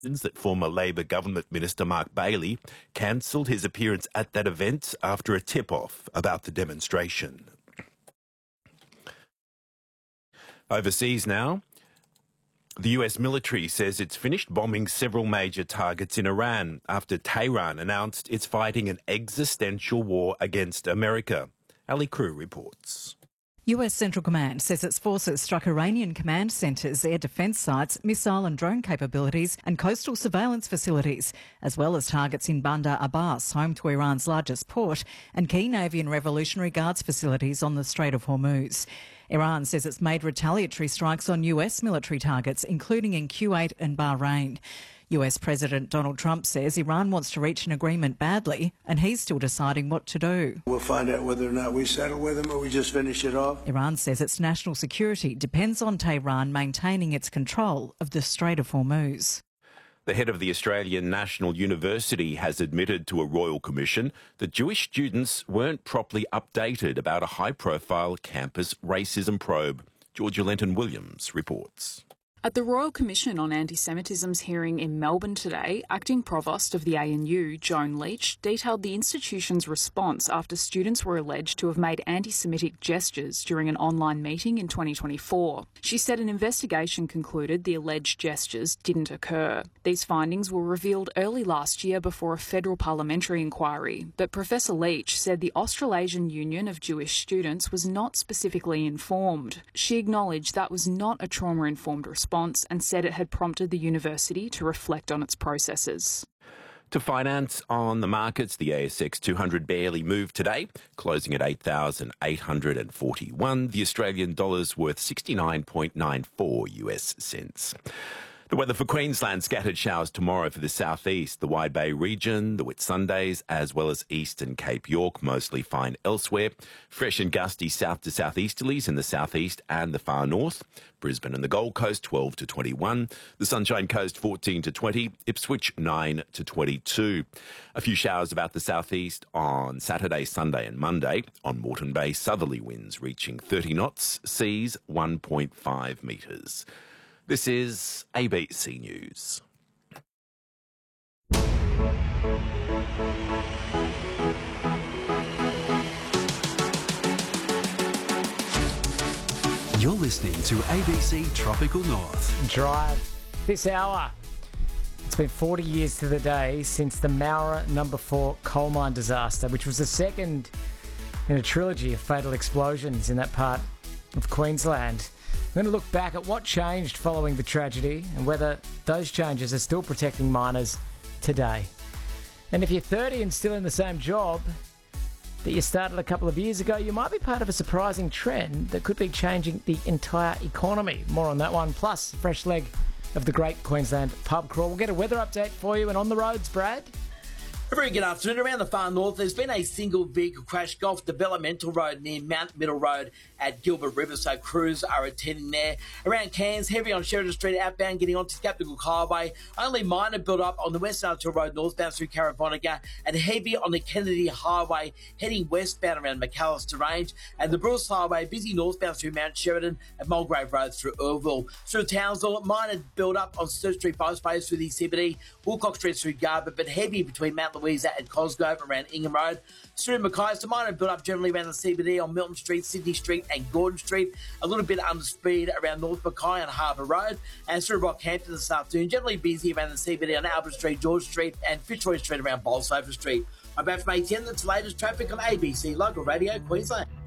that former Labor government minister Mark Bailey cancelled his appearance at that event after a tip-off about the demonstration. Overseas now. The US military says it's finished bombing several major targets in Iran after Tehran announced it's fighting an existential war against America. Ali Crew reports. US Central Command says its forces struck Iranian command centres, air defence sites, missile and drone capabilities and coastal surveillance facilities, as well as targets in Bandar Abbas, home to Iran's largest port, and key Navy and Revolutionary Guards facilities on the Strait of Hormuz. Iran says it's made retaliatory strikes on US military targets, including in Kuwait and Bahrain. US President Donald Trump says Iran wants to reach an agreement badly and he's still deciding what to do. We'll find out whether or not we settle with them or we just finish it off. Iran says its national security depends on Tehran maintaining its control of the Strait of Hormuz. The head of the Australian National University has admitted to a royal commission that Jewish students weren't properly updated about a high-profile campus racism probe. Georgia Lenton-Williams reports. At the Royal Commission on Anti-Semitism's hearing in Melbourne today, Acting Provost of the ANU, Joan Leach, detailed the institution's response after students were alleged to have made anti-Semitic gestures during an online meeting in 2024. She said an investigation concluded the alleged gestures didn't occur. These findings were revealed early last year before a federal parliamentary inquiry, but Professor Leach said the Australasian Union of Jewish Students was not specifically informed. She acknowledged that was not a trauma-informed response and said it had prompted the university to reflect on its processes. To finance on the markets, the ASX 200 barely moved today, closing at 8,841. The Australian dollar's worth 69.94 US cents. The weather for Queensland: scattered showers tomorrow for the southeast, the Wide Bay region, the Whitsundays, as well as eastern Cape York, mostly fine elsewhere. Fresh and gusty south to southeasterlies in the southeast and the far north. Brisbane and the Gold Coast 12 to 21. The Sunshine Coast 14 to 20. Ipswich 9 to 22. A few showers about the southeast on Saturday, Sunday and Monday. On Moreton Bay, southerly winds reaching 30 knots, seas 1.5 metres. This is ABC News. You're listening to ABC Tropical North. Drive this hour. It's been 40 years to the day since the Mowra No. 4 coal mine disaster, which was the second in a trilogy of fatal explosions in that part of Queensland. We're going to look back at what changed following the tragedy and whether those changes are still protecting miners today. And if you're 30 and still in the same job that you started a couple of years ago, you might be part of a surprising trend that could be changing the entire economy. More on that one, plus a fresh leg of the Great Queensland Pub Crawl. We'll get a weather update for you, and on the roads, Brad. A very good afternoon. Around the far north, there's been a single vehicle crash off Developmental Road near Mount Middle Road at Gilbert River, so crews are attending there. Around Cairns, heavy on Sheridan Street outbound, getting onto Skeptical Highway. Only minor build up on the Western Archer Road northbound through Caravonica, and heavy on the Kennedy Highway heading westbound around McAllister Range. And the Bruce Highway busy northbound through Mount Sheridan and Mulgrave Road through Irville. Through Townsville, minor build up on Sturt Street bypass through the CBD, Woolcock Street through Garber, but heavy between Mount Louisa and Cosgrove around Ingham Road. Through Mackay, so minor build up generally around the CBD on Milton Street, Sydney Street and Gordon Street. A little bit under speed around North Mackay on Harbour Road. And through Rockhampton this afternoon, generally busy around the CBD on Albert Street, George Street and Fitzroy Street around Bolsover Street. I'm back from ATN, that's the latest traffic on ABC Local Radio Queensland.